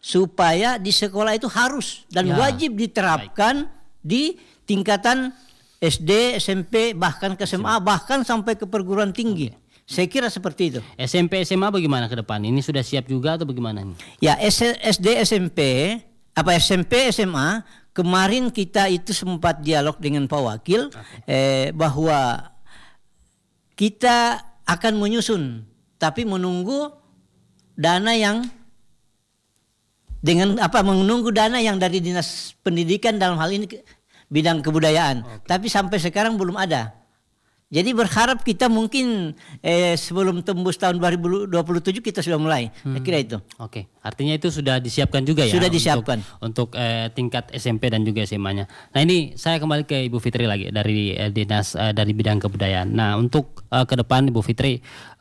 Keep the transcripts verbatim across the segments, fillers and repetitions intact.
supaya di sekolah itu harus dan Ya. wajib diterapkan di tingkatan S D, S M P, bahkan ke S M A, bahkan sampai ke perguruan tinggi. Saya kira seperti itu. S M P, S M A bagaimana ke depan? Ini sudah siap juga atau bagaimana nih? Ya, S D, S M P, apa S M P, S M A, kemarin kita itu sempat dialog dengan Pak Wakil eh, bahwa kita akan menyusun, tapi menunggu dana yang dengan apa menunggu dana yang dari Dinas Pendidikan dalam hal ini bidang kebudayaan. Okay. Tapi sampai sekarang belum ada. Jadi berharap kita mungkin eh, sebelum tembus tahun dua ribu dua puluh tujuh kita sudah mulai. Hmm. Saya kira itu. Oke, okay. Artinya itu sudah disiapkan juga ya? Sudah disiapkan. Untuk, untuk eh, tingkat S M P dan juga S M A-nya. Nah ini saya kembali ke Ibu Fitri lagi dari eh, dinas eh, dari bidang kebudayaan. Nah untuk eh, ke depan Ibu Fitri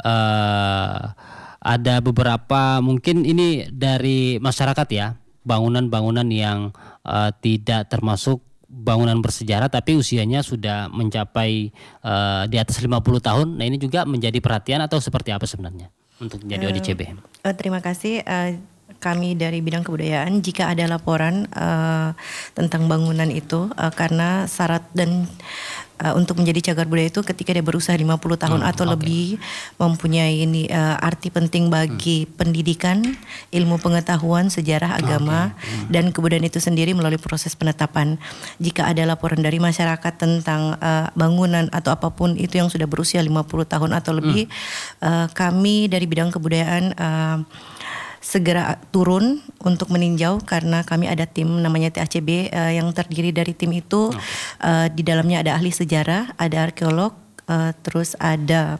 eh, ada beberapa mungkin ini dari masyarakat ya, bangunan-bangunan yang eh, tidak termasuk bangunan bersejarah tapi usianya sudah mencapai uh, di atas lima puluh tahun. Nah ini juga menjadi perhatian atau seperti apa sebenarnya untuk menjadi O D C B? Uh, uh, terima kasih. Uh, kami dari bidang kebudayaan jika ada laporan uh, tentang bangunan itu uh, karena syarat dan uh, untuk menjadi cagar budaya itu ketika dia berusia lima puluh tahun hmm, atau okay. lebih mempunyai ini uh, arti penting bagi hmm. pendidikan, ilmu pengetahuan, sejarah, agama okay. hmm. dan kebudayaan itu sendiri melalui proses penetapan. Jika ada laporan dari masyarakat tentang uh, bangunan atau apapun itu yang sudah berusia lima puluh tahun atau lebih, hmm. uh, kami dari bidang kebudayaan uh, segera turun untuk meninjau karena kami ada tim namanya T A C B uh, yang terdiri dari tim itu okay. uh, di dalamnya ada ahli sejarah, ada arkeolog, uh, terus ada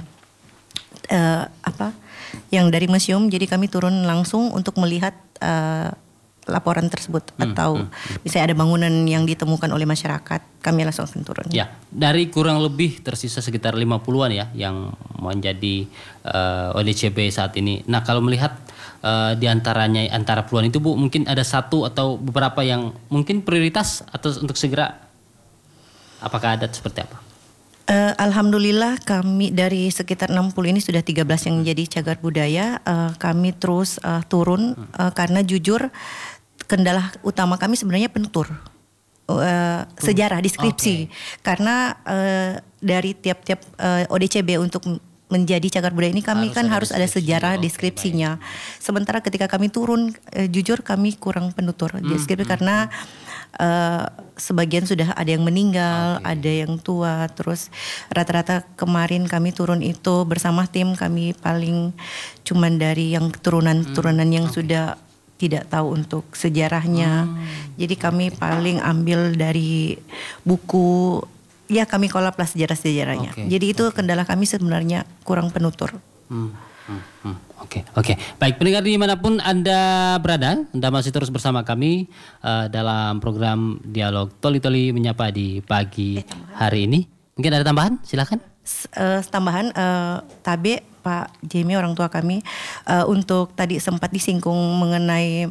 uh, apa yang dari museum. Jadi kami turun langsung untuk melihat uh, laporan tersebut hmm, atau hmm, misalnya ada bangunan yang ditemukan oleh masyarakat, kami langsung akan turun. Ya, dari kurang lebih tersisa sekitar lima puluhan ya yang menjadi uh, O D C B saat ini. Nah kalau melihat Uh, di antaranya antara puluhan itu Bu, mungkin ada satu atau beberapa yang mungkin prioritas atau untuk segera, apakah ada seperti apa? Uh, Alhamdulillah kami dari sekitar enam puluh ini sudah tiga belas yang menjadi cagar budaya. Uh, kami terus uh, turun uh, karena jujur kendala utama kami sebenarnya penutur uh, sejarah deskripsi okay. karena uh, dari tiap-tiap uh, O D C B untuk menjadi cagar budaya ini kami harus kan ada harus ada sejarah okay, deskripsinya. Baik. Sementara ketika kami turun, eh, jujur kami kurang penutur hmm, deskripsi hmm, karena eh, sebagian sudah ada yang meninggal, okay. ada yang tua. Terus rata-rata kemarin kami turun itu bersama tim kami paling cuman dari yang turunan-turunan hmm, yang okay. sudah tidak tahu untuk sejarahnya. Hmm. Jadi kami paling ambil dari buku. Ya kami kolab lah sejarah-sejarahnya. Okay, Jadi itu okay. kendala kami sebenarnya kurang penutur. Hmm, hmm, hmm. Oke, okay, oke. Okay. Baik, pendengar dimanapun Anda berada, Anda masih terus bersama kami uh, dalam program Dialog Toli-Toli Menyapa di pagi eh, hari ini. Mungkin ada tambahan? Silakan. S- uh, tambahan, uh, Tabe, Pak Jamie orang tua kami, uh, untuk tadi sempat disinggung mengenai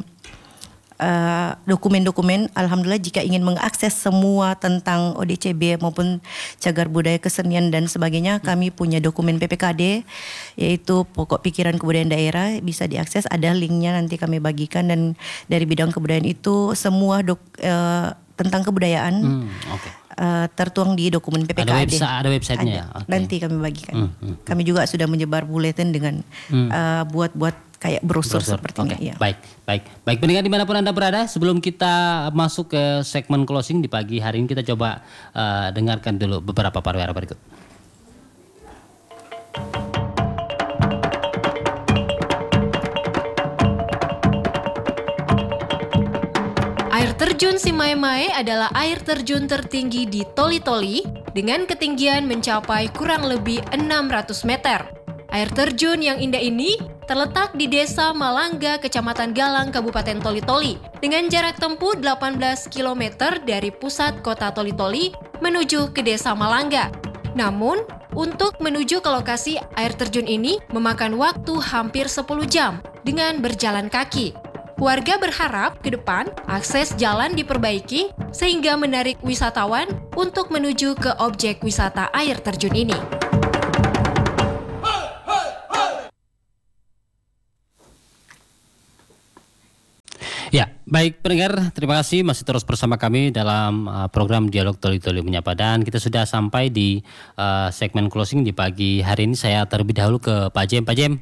Uh, dokumen-dokumen. Alhamdulillah jika ingin mengakses semua tentang O D C B maupun cagar budaya kesenian dan sebagainya, kami punya dokumen P P K D yaitu pokok pikiran kebudayaan daerah, bisa diakses, ada linknya nanti kami bagikan. Dan dari bidang kebudayaan itu semua dok, uh, tentang kebudayaan hmm, okay. uh, tertuang di dokumen P P K D. Ada, website, ada websitenya ya? Okay. Nanti kami bagikan. Hmm, hmm, kami juga sudah menyebar buletin dengan hmm. uh, buat-buat kayak brosur, brosur. Sepertinya. Okay. Ya. Baik, baik, baik. Pendengar dimanapun Anda berada, sebelum kita masuk ke segmen closing di pagi hari ini, kita coba uh, dengarkan dulu beberapa pariwara berikut. Air terjun Simae-mae adalah air terjun tertinggi di Toli-Toli dengan ketinggian mencapai kurang lebih enam ratus meter. Air terjun yang indah ini terletak di Desa Malangga, Kecamatan Galang, Kabupaten Toli-Toli dengan jarak tempuh delapan belas kilometer dari pusat kota Toli-Toli menuju ke Desa Malangga. Namun, untuk menuju ke lokasi air terjun ini memakan waktu hampir sepuluh jam dengan berjalan kaki. Warga berharap ke depan akses jalan diperbaiki sehingga menarik wisatawan untuk menuju ke objek wisata air terjun ini. Ya, baik pendengar, terima kasih masih terus bersama kami dalam uh, program Dialog Toli-Toli Menyapa, dan kita sudah sampai di uh, segmen closing di pagi hari ini. Saya terlebih dahulu ke Pak Jem. Pak Jem.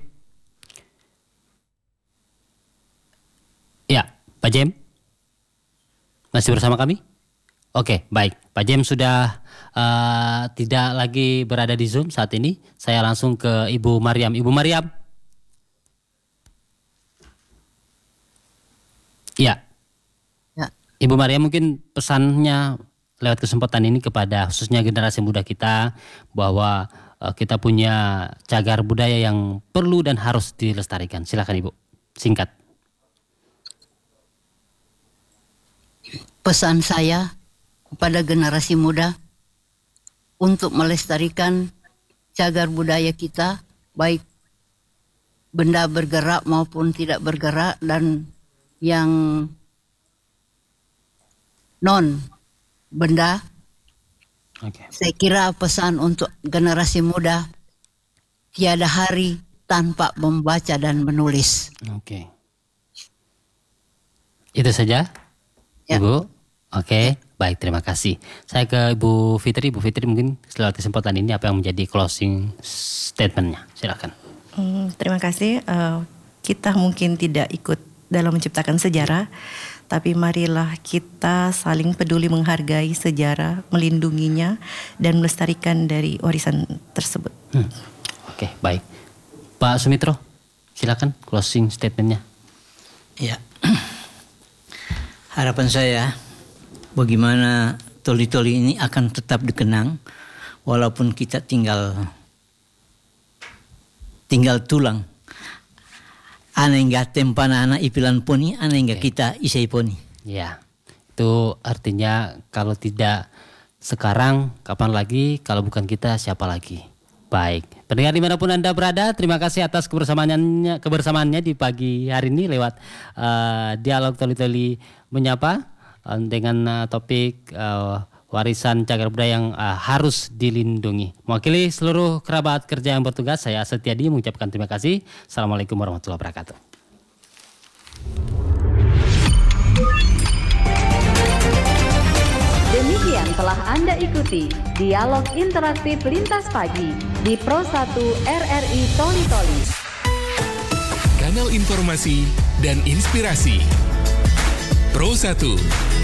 Ya, Pak Jem. Masih bersama kami? Oke, baik. Pak Jem sudah uh, tidak lagi berada di Zoom saat ini. Saya langsung ke Ibu Mariam. Ibu Mariam. Ya. ya, Ibu Maria, mungkin pesannya lewat kesempatan ini kepada khususnya generasi muda kita bahwa uh, kita punya cagar budaya yang perlu dan harus dilestarikan. Silakan Ibu, singkat. Pesan saya kepada generasi muda untuk melestarikan cagar budaya kita, baik benda bergerak maupun tidak bergerak, dan yang non benda. Okay. Saya kira pesan untuk generasi muda, tiada hari tanpa membaca dan menulis. Oke. Okay. Itu saja, ya. Ibu. Oke, okay. Baik, terima kasih. Saya ke Ibu Fitri. Ibu Fitri, mungkin setelah kesempatan ini apa yang menjadi closing statementnya? Silakan. Hmm, terima kasih. Uh, kita mungkin tidak ikut dalam menciptakan sejarah, tapi marilah kita saling peduli menghargai sejarah, melindunginya, dan melestarikan dari warisan tersebut. Hmm. Oke, baik. Pak Sumitro, silakan closing statementnya. Ya, harapan saya bagaimana toli-toli ini akan tetap dikenang walaupun kita tinggal tinggal tulang. Anengga tempana anak ipilan poni, anengga kita isai poni. Ya, itu artinya kalau tidak sekarang, kapan lagi? Kalau bukan kita, siapa lagi? Baik, pendengar dimanapun Anda berada, terima kasih atas kebersamaannya, kebersamaannya di pagi hari ini lewat uh, Dialog Toli-Toli Menyapa uh, dengan uh, topik uh, warisan cagar budaya yang uh, harus dilindungi. Mewakili seluruh kerabat kerja yang bertugas, saya Setiadi mengucapkan terima kasih. Assalamualaikum warahmatullahi wabarakatuh. Demikian telah Anda ikuti Dialog Interaktif Lintas Pagi di Pro satu R R I Toli-Toli. Kanal informasi dan inspirasi Pro satu.